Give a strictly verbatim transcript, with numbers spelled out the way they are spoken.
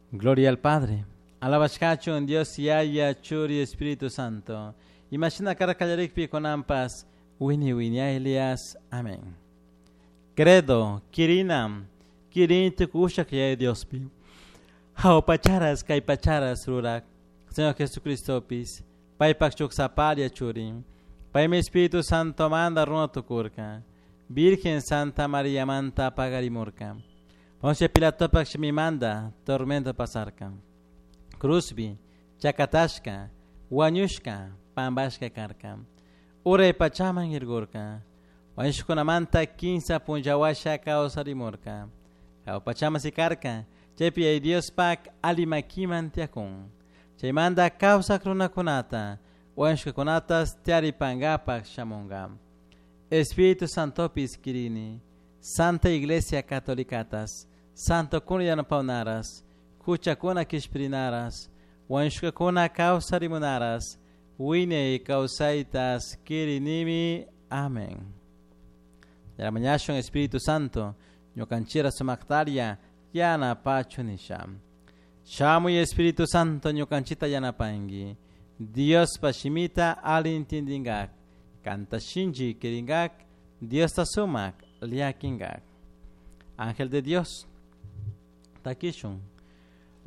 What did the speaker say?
Gloria al Padre, alabashkachu en Dios y haya churi Espíritu Santo. Imagina cara callarikpi con ampas, wini wini Elias. Amén. Credo, kirinam, kirin tukusha que Dios mío. Hao pacharas, kai pacharas rurak. Señor Jesucristo pis, pai pakchuk saparia churim. Pai mi Espíritu Santo manda runa tukurka. Virgen Santa María manta pagarimurka. Once Pilato pakshmi manda tormenta pasarka. Cruzbi, chakatashka, wanyushka, pambashka karka. Ure pachaman irgurka. Wanshkuna manta quinza punjawasha kaosarimurka. Kao pachama sikarka, chepi ay Dios pak alimakiman tiakun. Chay manda causa kruna kunata, wanshka kunatas tiari pangapak shamunga. Espíritu Santo piskirini, Santa Iglesia Catolicatas, Santo Cunha Paunaras, Cucha Cuna Kishprinaras, Wanshka Cuna Causarimunaras, Wine Causaitas Kirinimi. Amén. De la mañana Espíritu Santo, Ñocanchira Sumaktaria, Yana Pachunisham. Shamu y Espíritu Santo, Ñocanchita Yana Pangi, Dios Pashimita Alintindingak, Canta Shinji Kiringak, Dios Tasumak, Liakingak. Ángel de Dios, Takishun.